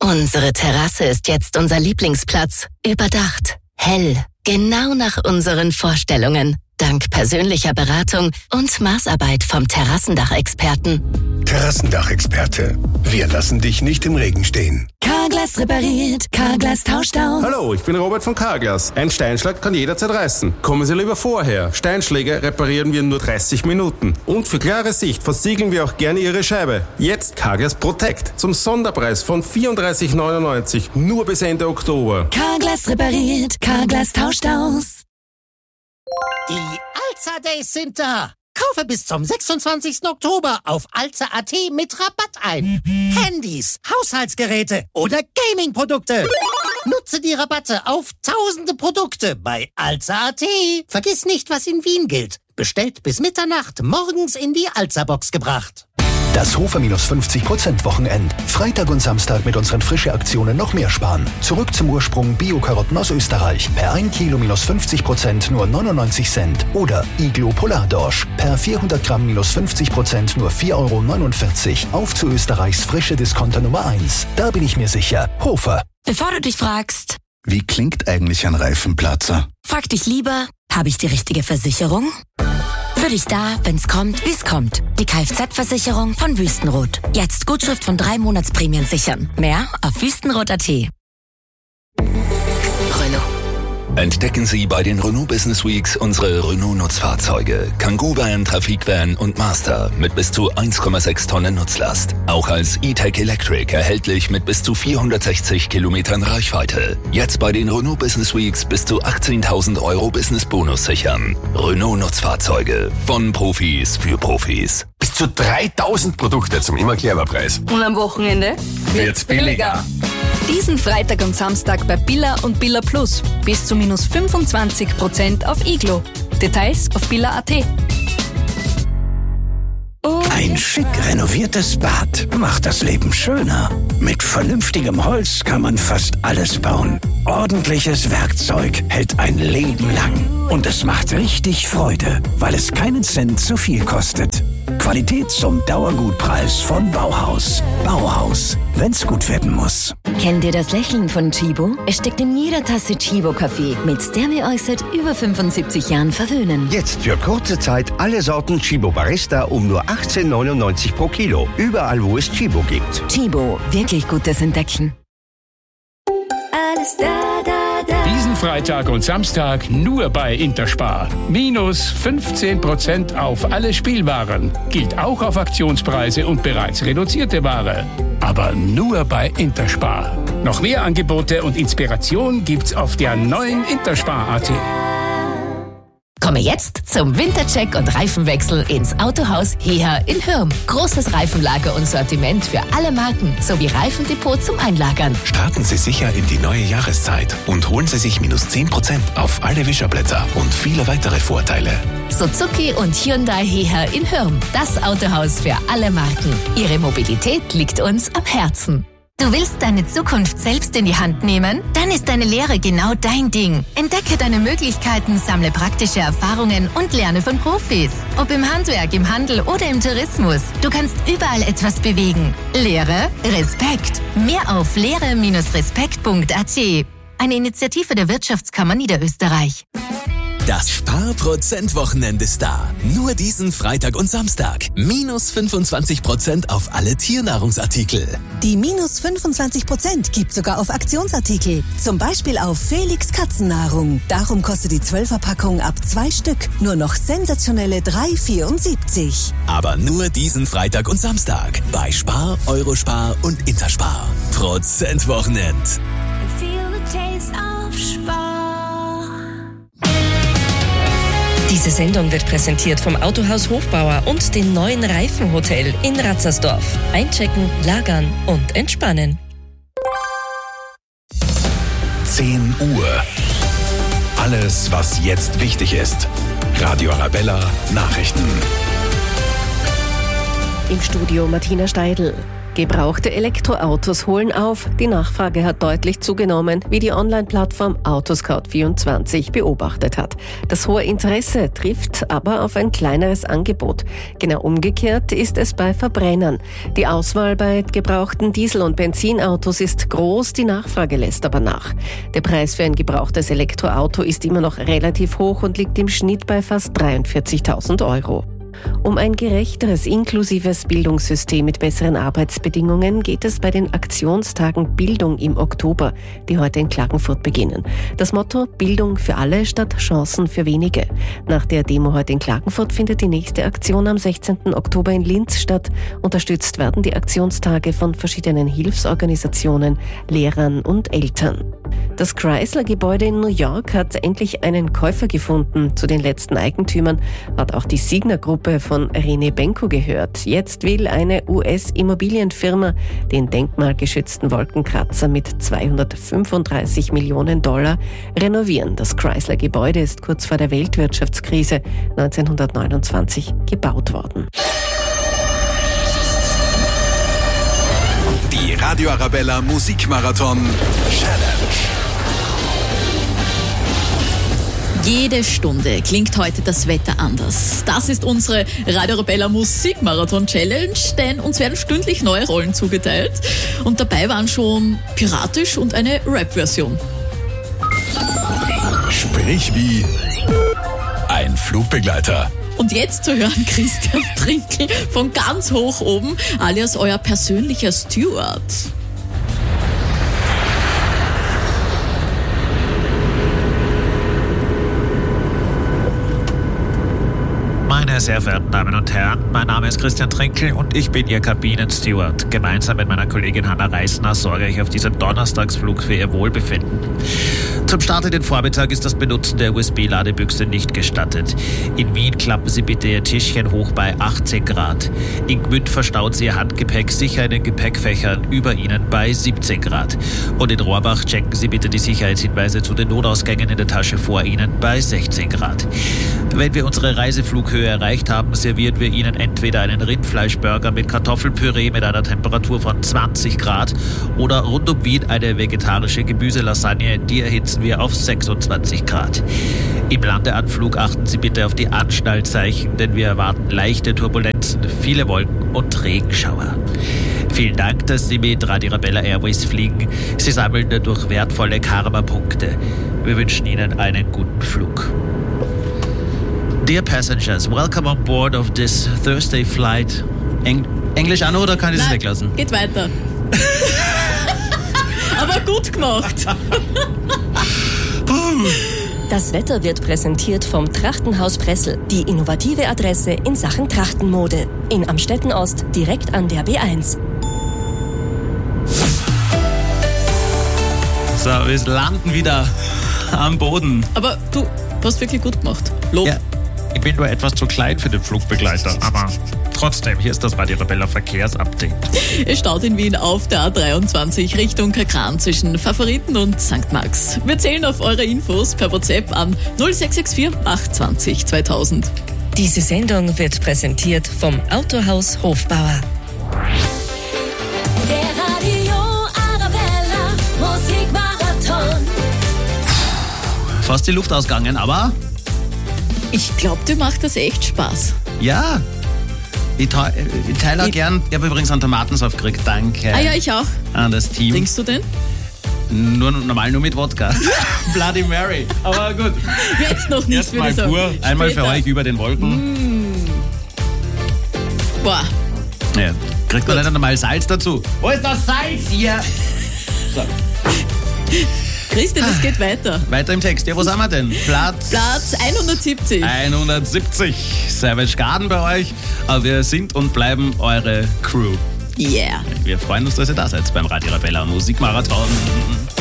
Unsere Terrasse ist jetzt unser Lieblingsplatz. Überdacht, hell, genau nach unseren Vorstellungen. Dank persönlicher Beratung und Maßarbeit vom Terrassendachexperten. Terrassendachexperte. Wir lassen dich nicht im Regen stehen. Carglass repariert, Carglass tauscht aus. Hallo, ich bin Robert von Carglass. Ein Steinschlag kann jederzeit reißen. Kommen Sie lieber vorher. Steinschläge reparieren wir in nur 30 Minuten. Und für klare Sicht versiegeln wir auch gerne Ihre Scheibe. Jetzt Carglass Protect. Zum Sonderpreis von 34,99. Nur bis Ende Oktober. Carglass repariert, Carglass tauscht aus. Die Alza Days sind da. Kaufe bis zum 26. Oktober auf alza.at mit Rabatt ein. Handys, Haushaltsgeräte oder Gaming-Produkte. Nutze die Rabatte auf tausende Produkte bei alza.at. Vergiss nicht, was in Wien gilt. Bestellt bis Mitternacht, morgens in die Alza-Box gebracht. Das Hofer minus 50% Wochenend. Freitag und Samstag mit unseren Frische-Aktionen noch mehr sparen. Zurück zum Ursprung Bio-Karotten aus Österreich. Per 1 Kilo minus 50% nur 99 Cent. Oder Iglo Polardorsch. Per 400 Gramm minus 50% nur 4,49 €. Auf zu Österreichs frische Discounter Nummer 1. Da bin ich mir sicher. Hofer. Bevor du dich fragst, wie klingt eigentlich ein Reifenplatzer? frag dich lieber, habe ich die richtige Versicherung? Für dich da, wenn's kommt, wie's kommt. Die Kfz-Versicherung von Wüstenrot. Jetzt Gutschrift von 3 Monatsprämien sichern. Mehr auf wüstenrot.at. Renault. Entdecken Sie bei den Renault Business Weeks unsere Renault-Nutzfahrzeuge. Kangoo Van, Trafikvan und Master mit bis zu 1,6 Tonnen Nutzlast. Auch als E-Tech Electric erhältlich mit bis zu 460 Kilometern Reichweite. Jetzt bei den Renault Business Weeks bis zu 18.000 € Business-Bonus sichern. Renault-Nutzfahrzeuge von Profis für Profis. Bis zu 3.000 Produkte zum Immer-Clever-Preis. Und am Wochenende wird's billiger. Diesen Freitag und Samstag bei Billa und Billa Plus. Bis zu minus 25% auf Iglo. Details auf billa.at. Ein schick renoviertes Bad macht das Leben schöner. Mit vernünftigem Holz kann man fast alles bauen. Ordentliches Werkzeug hält ein Leben lang. Und es macht richtig Freude, weil es keinen Cent zu viel kostet. Qualität zum Dauergutpreis von Bauhaus. Bauhaus, wenn's gut werden muss. Kennt ihr das Lächeln von Chibo? Es steckt in jeder Tasse Chibo-Kaffee, mit der wir euch seit über 75 Jahren verwöhnen. Jetzt für kurze Zeit alle Sorten Chibo Barista um nur 18,99 pro Kilo. Überall, wo es Chibo gibt. Chibo, wirklich gutes Entdecken. Alles da, da, da. Diesen Freitag und Samstag nur bei Interspar. Minus 15% auf alle Spielwaren. Gilt auch auf Aktionspreise und bereits reduzierte Ware. Aber nur bei Interspar. Noch mehr Angebote und Inspiration gibt's auf der neuen Interspar.at. Komme jetzt zum Wintercheck und Reifenwechsel ins Autohaus Heher in Hürm. Großes Reifenlager und Sortiment für alle Marken sowie Reifendepot zum Einlagern. Starten Sie sicher in die neue Jahreszeit und holen Sie sich minus 10% auf alle Wischerblätter und viele weitere Vorteile. Suzuki und Hyundai Heher in Hürm. Das Autohaus für alle Marken. Ihre Mobilität liegt uns am Herzen. Du willst deine Zukunft selbst in die Hand nehmen? Dann ist deine Lehre genau dein Ding. Entdecke deine Möglichkeiten, sammle praktische Erfahrungen und lerne von Profis. Ob im Handwerk, im Handel oder im Tourismus. Du kannst überall etwas bewegen. Lehre, Respekt. Mehr auf lehre-respekt.at. Eine Initiative der Wirtschaftskammer Niederösterreich. Das Sparprozent-Wochenende ist da. Nur diesen Freitag und Samstag. Minus 25% auf alle Tiernahrungsartikel. Die minus 25% gibt sogar auf Aktionsartikel. Zum Beispiel auf Felix Katzennahrung. Darum kostet die 12er-Packung ab 2 Stück nur noch sensationelle 3,74. Aber nur diesen Freitag und Samstag. Bei Spar, Eurospar und Interspar. Prozentwochenend. Feel the taste of Spar. Diese Sendung wird präsentiert vom Autohaus Hofbauer und dem neuen Reifenhotel in Ratzersdorf. Einchecken, lagern und entspannen. 10 Uhr. Alles, was jetzt wichtig ist. Radio Arabella Nachrichten. Im Studio Martina Steidl. Gebrauchte Elektroautos holen auf. Die Nachfrage hat deutlich zugenommen, wie die Online-Plattform Autoscout24 beobachtet hat. Das hohe Interesse trifft aber auf ein kleineres Angebot. Genau umgekehrt ist es bei Verbrennern. Die Auswahl bei gebrauchten Diesel- und Benzinautos ist groß, die Nachfrage lässt aber nach. Der Preis für ein gebrauchtes Elektroauto ist immer noch relativ hoch und liegt im Schnitt bei fast 43.000 €. Um ein gerechteres, inklusives Bildungssystem mit besseren Arbeitsbedingungen geht es bei den Aktionstagen Bildung im Oktober, die heute in Klagenfurt beginnen. Das Motto: Bildung für alle statt Chancen für wenige. Nach der Demo heute in Klagenfurt findet die nächste Aktion am 16. Oktober in Linz statt. Unterstützt werden die Aktionstage von verschiedenen Hilfsorganisationen, Lehrern und Eltern. Das Chrysler-Gebäude in New York hat endlich einen Käufer gefunden. Zu den letzten Eigentümern hat auch die Signa-Gruppe von René Benko gehört. Jetzt will eine US-Immobilienfirma den denkmalgeschützten Wolkenkratzer mit $235 Millionen renovieren. Das Chrysler-Gebäude ist kurz vor der Weltwirtschaftskrise 1929 gebaut worden. Die Radio Arabella Musikmarathon Challenge. Jede Stunde klingt heute das Wetter anders. Das ist unsere Radio Arabella Musikmarathon Challenge, denn uns werden stündlich neue Rollen zugeteilt. Und dabei waren schon piratisch und eine Rap-Version. Sprich wie ein Flugbegleiter. Und jetzt zu hören Christian Trinkel von ganz hoch oben, alias euer persönlicher Steward. Meine sehr verehrten Damen und Herren, mein Name ist Christian Trinkel und ich bin Ihr Kabinensteward. Gemeinsam mit meiner Kollegin Hanna Reisner sorge ich auf diesem Donnerstagsflug für Ihr Wohlbefinden. Zum Start in den Vormittag ist das Benutzen der USB-Ladebüchse nicht gestattet. In Wien klappen Sie bitte Ihr Tischchen hoch bei 18 Grad. In Gmünd verstauen Sie Ihr Handgepäck sicher in den Gepäckfächern über Ihnen bei 17 Grad. Und in Rohrbach checken Sie bitte die Sicherheitshinweise zu den Notausgängen in der Tasche vor Ihnen bei 16 Grad. Wenn wir unsere Reiseflughöhe erreicht haben, servieren wir Ihnen entweder einen Rindfleischburger mit Kartoffelpüree mit einer Temperatur von 20 Grad oder rund um Wien eine vegetarische Gemüselasagne, die erhitzen wir auf 26 Grad. Im Landeanflug achten Sie bitte auf die Anschnallzeichen, denn wir erwarten leichte Turbulenzen, viele Wolken und Regenschauer. Vielen Dank, dass Sie mit Radio Arabella Airways fliegen. Sie sammeln dadurch wertvolle Karma-Punkte. Wir wünschen Ihnen einen guten Flug. Dear passengers, welcome on board of this Thursday flight. Englisch auch noch, oder kann ich das weglassen? Geht weiter. Aber gut gemacht. Das Wetter wird präsentiert vom Trachtenhaus Pressel, die innovative Adresse in Sachen Trachtenmode. In Amstetten Ost, direkt an der B1. So, wir landen wieder am Boden. Aber du hast wirklich gut gemacht. Lob. Ja, ich bin nur etwas zu klein für den Flugbegleiter, aber trotzdem, hier ist das Radio Arabella Verkehrsupdate. Es staut in Wien auf der A23 Richtung Kakran zwischen Favoriten und St. Marx. Wir zählen auf eure Infos per WhatsApp an 0664 820 2000. Diese Sendung wird präsentiert vom Autohaus Hofbauer. Der Radio Arabella Musikmarathon. Fast die Luft ausgegangen, aber ich glaube, dir macht das echt Spaß. Ja. Ich teile auch gern. Ich habe übrigens einen Tomatensaft gekriegt. Danke. Ah ja, ich auch. An das Team. Trinkst du den? Normal nur mit Wodka. Bloody Mary. Aber gut. Jetzt noch nicht, würde ich sagen. Pur. Einmal für euch über den Wolken. Boah. Ja. Kriegt man leider nochmal Salz dazu. Wo ist das Salz hier? So. Christian, es geht weiter. Weiter im Text. Ja, wo sind wir denn? Platz 170. 170. Savage Garden bei euch. Aber wir sind und bleiben eure Crew. Yeah. Wir freuen uns, dass ihr da seid beim Radio Arabella Musikmarathon.